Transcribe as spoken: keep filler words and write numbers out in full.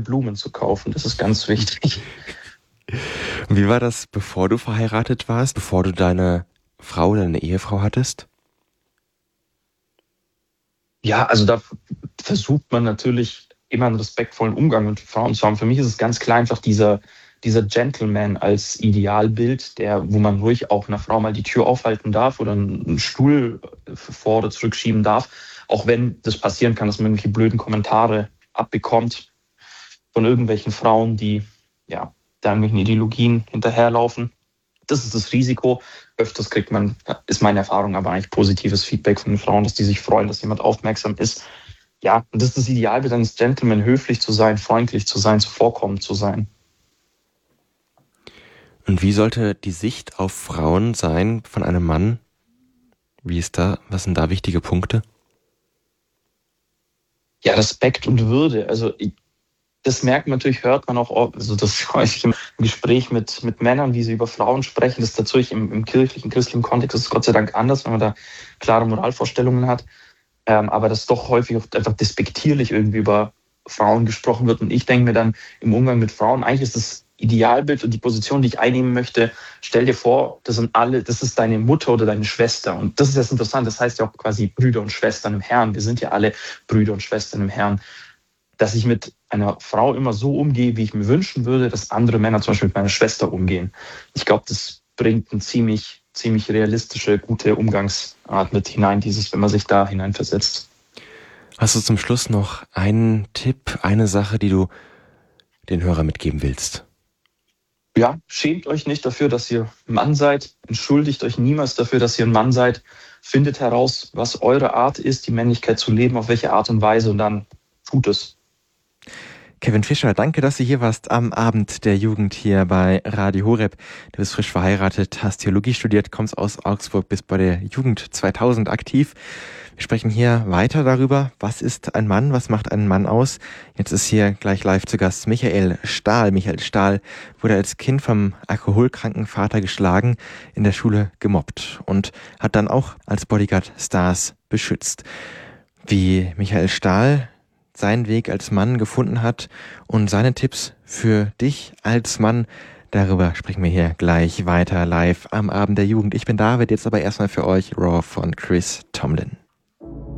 Blumen zu kaufen. Das ist ganz wichtig. Wie war das, bevor du verheiratet warst, bevor du deine Frau oder deine Ehefrau hattest? Ja, also da versucht man natürlich immer einen respektvollen Umgang mit Frauen zu haben. Für mich ist es ganz klar einfach dieser, dieser Gentleman als Idealbild, der, wo man ruhig auch einer Frau mal die Tür aufhalten darf oder einen Stuhl vor- oder zurückschieben darf. Auch wenn das passieren kann, dass man irgendwelche blöden Kommentare abbekommt von irgendwelchen Frauen, die ja da irgendwelchen Ideologien hinterherlaufen. Das ist das Risiko. Öfters kriegt man, ist meine Erfahrung, aber eigentlich positives Feedback von den Frauen, dass die sich freuen, dass jemand aufmerksam ist. Ja, und das ist das Idealbild eines Gentleman, höflich zu sein, freundlich zu sein, zuvorkommend zu sein. Und wie sollte die Sicht auf Frauen sein von einem Mann? Wie ist da, was sind da wichtige Punkte? Ja, Respekt und Würde. Also das merkt man natürlich, hört man auch, also das häufig im Gespräch mit, mit Männern, wie sie über Frauen sprechen. Das ist natürlich im, im kirchlichen, christlichen Kontext ist Gott sei Dank anders, wenn man da klare Moralvorstellungen hat. Ähm, aber dass doch häufig einfach despektierlich irgendwie über Frauen gesprochen wird. Und ich denke mir dann im Umgang mit Frauen, eigentlich ist das Idealbild und die Position, die ich einnehmen möchte, stell dir vor, das sind alle, das ist deine Mutter oder deine Schwester. Und das ist jetzt interessant, das heißt ja auch quasi Brüder und Schwestern im Herrn. Wir sind ja alle Brüder und Schwestern im Herrn. Dass ich mit einer Frau immer so umgehe, wie ich mir wünschen würde, dass andere Männer zum Beispiel mit meiner Schwester umgehen. Ich glaube, das bringt eine ziemlich, ziemlich realistische, gute Umgangsart mit hinein, dieses, wenn man sich da hineinversetzt. Hast du zum Schluss noch einen Tipp, eine Sache, die du den Hörern mitgeben willst? Ja, schämt euch nicht dafür, dass ihr Mann seid. Entschuldigt euch niemals dafür, dass ihr ein Mann seid. Findet heraus, was eure Art ist, die Männlichkeit zu leben, auf welche Art und Weise, und dann tut es. Kevin Fischer, danke, dass du hier warst am Abend der Jugend hier bei Radio Horeb. Du bist frisch verheiratet, hast Theologie studiert, kommst aus Augsburg, bist bei der Jugend zweitausend aktiv. Wir sprechen hier weiter darüber, was ist ein Mann, was macht einen Mann aus. Jetzt ist hier gleich live zu Gast Michael Stahl. Michael Stahl wurde als Kind vom alkoholkranken Vater geschlagen, in der Schule gemobbt und hat dann auch als Bodyguard Stars beschützt. Wie Michael Stahl seinen Weg als Mann gefunden hat und seine Tipps für dich als Mann, darüber sprechen wir hier gleich weiter live am Abend der Jugend. Ich bin David, jetzt aber erstmal für euch Raw von Chris Tomlin.